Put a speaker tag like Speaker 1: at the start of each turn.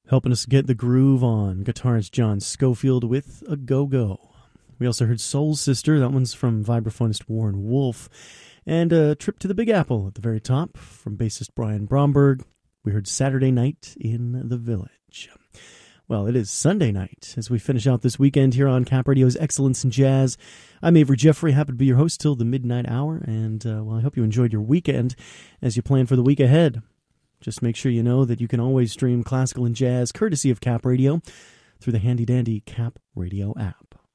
Speaker 1: Helping us get the groove on, guitarist John Scofield with A Go-Go. We also heard Soul Sister, that one's from vibraphonist Warren Wolf. And a Trip to the Big Apple at the very top from bassist Brian Bromberg. We heard Saturday Night in the Village. Well, it is Sunday night as we finish out this weekend here on Cap Radio's Excellence in Jazz. I'm Avery Jeffrey, happy to be your host till the midnight hour, and I hope you enjoyed your weekend as you plan for the week ahead. Just make sure you know that you can always stream classical and jazz courtesy of Cap Radio through the handy-dandy Cap Radio app.